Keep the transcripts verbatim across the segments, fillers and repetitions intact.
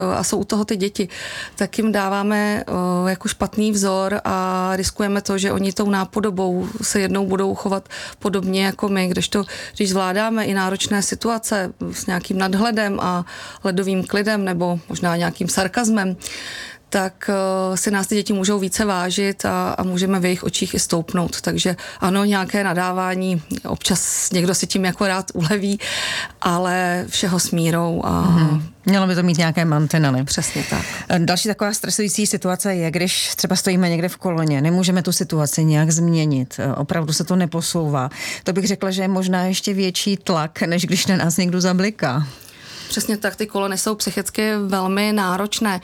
a jsou u toho ty děti, tak jim dáváme jako špatný vzor a riskujeme to, že oni tou nápodobou se jednou budou chovat podobně jako my, kdežto, když zvládáme i náročné situace s nějakým nadhledem a ledovým klidem nebo možná nějakým sarkazmem, tak uh, si nás ty děti můžou více vážit a, a můžeme v jejich očích i stoupnout. Takže ano, nějaké nadávání, občas někdo si tím jako rád uleví, ale všeho s mírou. A... Mm-hmm. Mělo by to mít nějaké mantinely. Přesně tak. Další taková stresující situace je, když třeba stojíme někde v koloně, nemůžeme tu situaci nějak změnit, opravdu se to neposouvá. To bych řekla, že je možná ještě větší tlak, než když na nás někdo zabliká. Přesně tak, ty kolony jsou psychicky velmi náročné.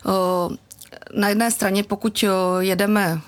Na jedné straně, pokud jedeme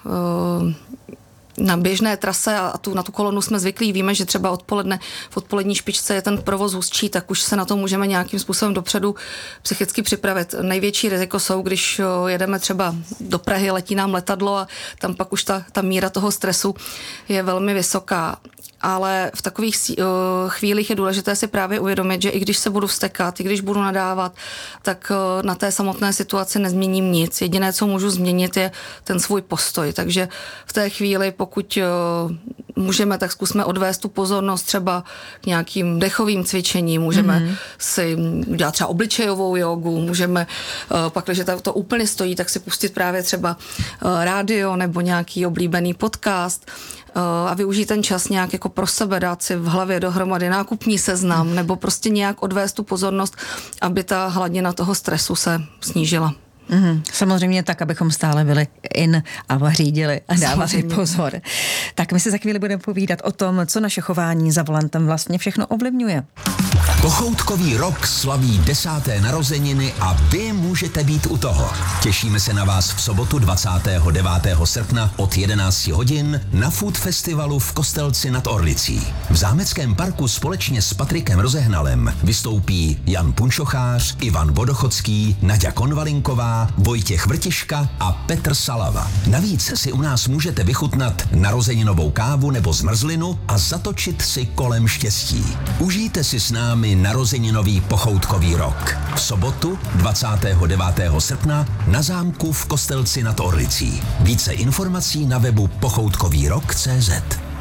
na běžné trase a tu, na tu kolonu jsme zvyklí, víme, že třeba odpoledne v odpolední špičce je ten provoz hustší, tak už se na to můžeme nějakým způsobem dopředu psychicky připravit. Největší riziko jsou, když jedeme třeba do Prahy, letí nám letadlo a tam pak už ta, ta míra toho stresu je velmi vysoká. Ale v takových chvílích je důležité si právě uvědomit, že i když se budu vztekat, i když budu nadávat, tak na té samotné situaci nezměním nic. Jediné, co můžu změnit, je ten svůj postoj. Takže v té chvíli, pokud můžeme, tak zkusme odvést tu pozornost třeba k nějakým dechovým cvičením, můžeme mm-hmm. si dělat třeba obličejovou jogu, můžeme, pak, když to, to úplně stojí, tak si pustit právě třeba rádio nebo nějaký oblíbený podcast a využít ten čas nějak jako pro sebe, dát si v hlavě dohromady nákupní seznam nebo prostě nějak odvést tu pozornost, aby ta hladina toho stresu se snížila. Mm, samozřejmě tak, abychom stále byli in a řídili a dávali pozor. Tak my se za chvíli budeme povídat o tom, co naše chování za volantem vlastně všechno ovlivňuje. Pochoutkový rok slaví desáté narozeniny a vy můžete být u toho. Těšíme se na vás v sobotu dvacátého devátého srpna od jedenácti hodin na Food Festivalu v Kostelci nad Orlicí. V Zámeckém parku společně s Patrikem Rozehnalem vystoupí Jan Punčochář, Ivan Vodochodský, Naďa Konvalinková, Vojtěch Vrtiška a Petr Salava. Navíc si u nás můžete vychutnat narozeninovou kávu nebo zmrzlinu a zatočit si kolem štěstí. Užijte si s námi narozeninový pochoutkový rok. V sobotu dvacátého devátého srpna na zámku v Kostelci nad Orlicí. Více informací na webu pochoutkový rok tečka cé zet.